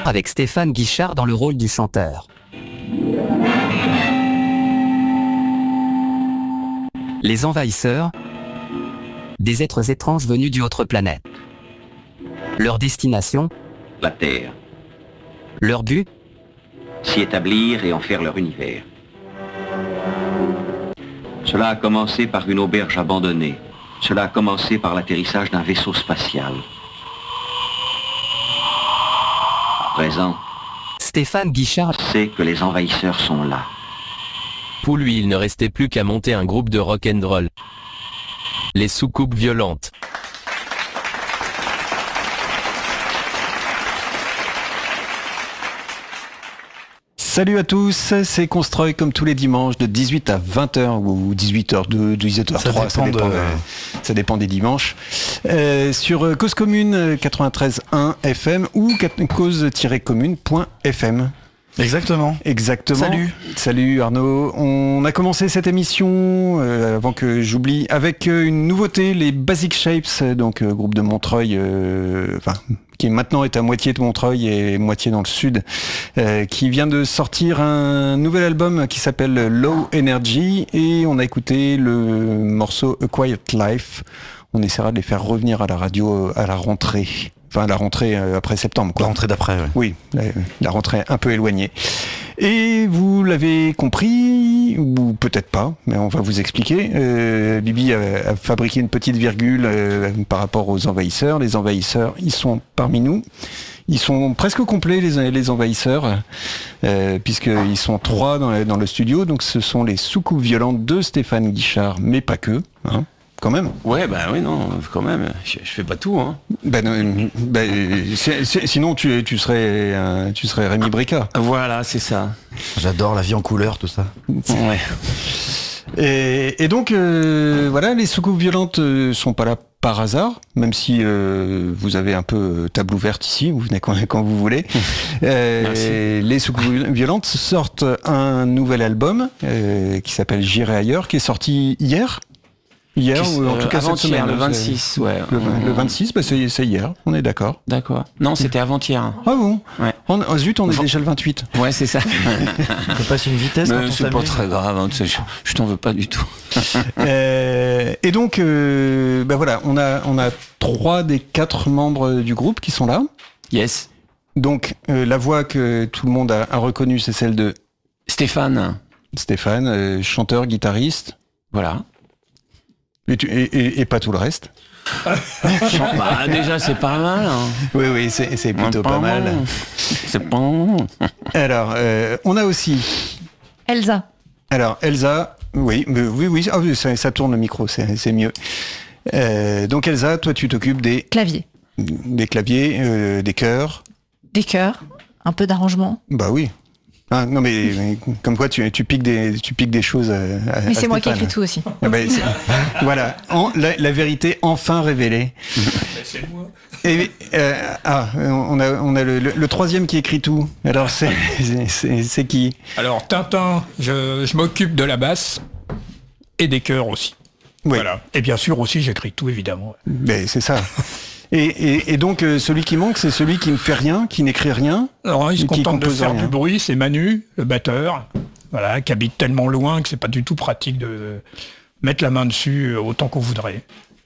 avec Stéphane Guichard dans le rôle du chanteur. Les envahisseurs, des êtres étranges venus d'une autre planète. Leur destination, la Terre. leur but, S'y établir et en faire leur univers. Cela a commencé par une auberge abandonnée. Cela a commencé par l'atterrissage d'un vaisseau spatial. À présent, Stéphane Guichard sait que les envahisseurs sont là. Pour lui, il ne restait plus qu'à monter un groupe de rock'n'roll. Les soucoupes violentes. Salut à tous, c'est Constroy comme tous les dimanches de 18 à 20h ou 18h2, 18h03, ça dépend des dimanches. Sur Cause Commune 93.1 FM ou cause-commune.fm. Exactement. Salut Arnaud. On a commencé cette émission, avant que j'oublie, avec une nouveauté, les Basic Shapes, donc groupe de Montreuil, qui maintenant est à moitié de Montreuil et moitié dans le sud, qui vient de sortir un nouvel album qui s'appelle Low Energy, et on a écouté le morceau A Quiet Life. On essaiera de les faire revenir à la radio à la rentrée. Enfin, la rentrée après septembre, quoi. La rentrée d'après, oui. Oui, la rentrée un peu éloignée. Et vous l'avez compris, ou peut-être pas, mais on va vous expliquer. Bibi a fabriqué une petite virgule par rapport aux envahisseurs. Les envahisseurs, ils sont parmi nous. Ils sont presque complets, les envahisseurs, puisqu'ils sont 3 dans le studio. Donc ce sont les soucoupes violentes de Stéphane Guichard, mais pas que, hein. Quand même. Ouais, bah oui, non, quand même. Je fais pas tout, hein. Sinon, tu serais Rémi Brica. Voilà, c'est ça. J'adore la vie en couleur, tout ça. Ouais. Et donc, voilà, les soucoupes violentes sont pas là par hasard, même si vous avez un peu table ouverte ici, vous venez quand vous voulez. Les soucoupes violentes sortent un nouvel album qui s'appelle J'irai ailleurs, qui est sorti hier. Hier, ou en tout cas cette semaine. Le 26, ouais. Le 26, c'est hier, on est d'accord. D'accord. Non, c'était avant-hier. Ah bon? Ouais. Zut, on est déjà le 28. Ouais, c'est ça. On passe une vitesse quand on c'est pas très grave, hein, tu sais, je t'en veux pas du tout. Et donc, voilà, on a 3 des 4 membres du groupe qui sont là. Yes. Donc, la voix que tout le monde a reconnue, c'est celle de Stéphane, chanteur, guitariste. voilà. Et pas tout le reste. Déjà, c'est pas mal. Hein. Oui, c'est plutôt pas mal. C'est bon. Alors, on a aussi Elsa. Alors, Elsa, oui, ça tourne le micro, c'est mieux. Donc Elsa, toi tu t'occupes des claviers, des chœurs. Des chœurs, un peu d'arrangement. Bah oui. Ah, non mais comme quoi tu piques des choses. Mais c'est moi qui écris tout aussi. Voilà, la vérité enfin révélée. C'est moi. Et on a le troisième qui écrit tout. Alors c'est qui? Alors Tintin, je m'occupe de la basse et des chœurs aussi. Oui. Voilà. Et bien sûr aussi j'écris tout évidemment. Mais c'est ça. Et donc celui qui manque, c'est celui qui ne fait rien, qui n'écrit rien. Alors il se contente de faire rien. du bruit, c'est Manu, le batteur, voilà, qui habite tellement loin que c'est pas du tout pratique de mettre la main dessus autant qu'on voudrait.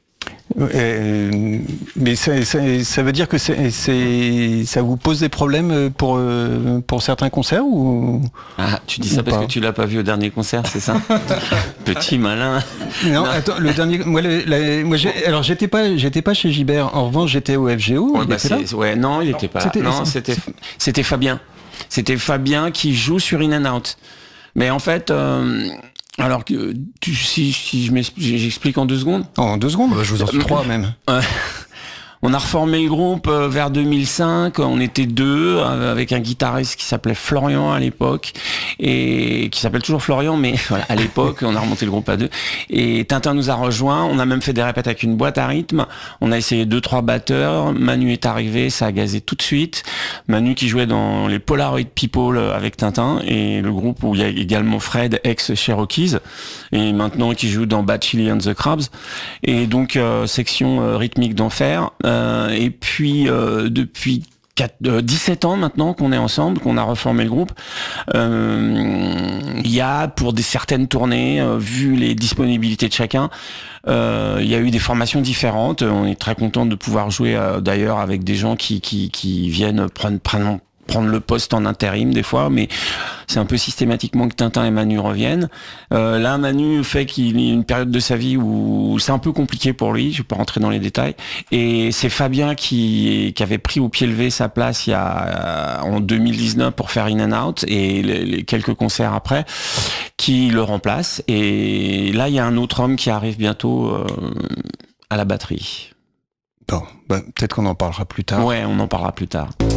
Mais ça veut dire que ça vous pose des problèmes pour certains concerts ou? Ah, tu dis ça parce que tu l'as pas vu au dernier concert, c'est ça? Petit malin. Non, attends, le dernier, alors j'étais pas chez Gibert. En revanche, j'étais au FGO. Non, il était pas là. Non, c'était Fabien. C'était Fabien qui joue sur In and Out. Mais en fait. Alors que si j'explique en 2 secondes. En 2 secondes, je vous en suis 3 même. On a reformé le groupe vers 2005, on était 2 avec un guitariste qui s'appelait Florian à l'époque et qui s'appelle toujours Florian, mais voilà, à l'époque on a remonté le groupe à 2 et Tintin nous a rejoint, on a même fait des répètes avec une boîte à rythme, on a essayé 2-3 batteurs, Manu est arrivé, ça a gazé tout de suite, Manu qui jouait dans les Polaroid People avec Tintin et le groupe où il y a également Fred ex Cherokees et maintenant qui joue dans Bad Chili and the Crabs et donc section rythmique d'enfer. Et puis depuis 17 ans maintenant qu'on est ensemble, qu'on a reformé le groupe. Il y a pour certaines tournées, vu les disponibilités de chacun, il y a eu des formations différentes. On est très content de pouvoir jouer d'ailleurs avec des gens qui viennent prendre le poste en intérim des fois, mais c'est un peu systématiquement que Tintin et Manu reviennent. Là, Manu fait qu'il y a une période de sa vie où c'est un peu compliqué pour lui, je vais pas rentrer dans les détails, et c'est Fabien qui avait pris au pied levé sa place en 2019 pour faire In and Out, et les quelques concerts après, qui le remplace. Et là, il y a un autre homme qui arrive bientôt à la batterie. Bon, peut-être qu'on en parlera plus tard. Ouais, on en parlera plus tard.